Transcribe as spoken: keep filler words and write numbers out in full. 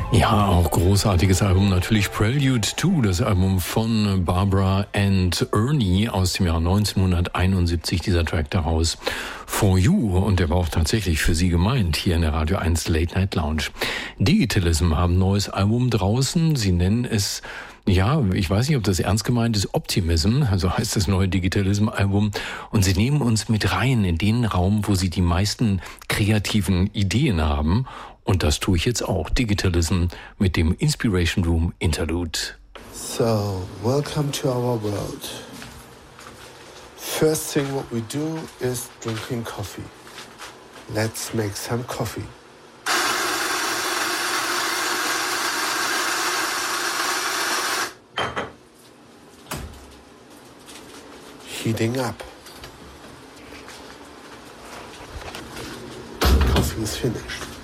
Ja, auch großartiges Album, natürlich Prelude zwei, das Album von Barbara and Ernie aus dem Jahr neunzehnhunderteinundsiebzig, dieser Track daraus, For You, und der war auch tatsächlich für Sie gemeint, hier in der Radio eins Late Night Lounge. Digitalism haben ein neues Album draußen, sie nennen es, ja, ich weiß nicht, ob das ernst gemeint ist, Optimism, also heißt das neue Digitalism-Album, und sie nehmen uns mit rein in den Raum, wo sie die meisten kreativen Ideen haben. Und das tue ich jetzt auch. Digitalism mit dem Inspiration Room Interlude. So, welcome to our world. First thing what we do is drinking coffee. Let's make some coffee. Heating up. Coffee is finished.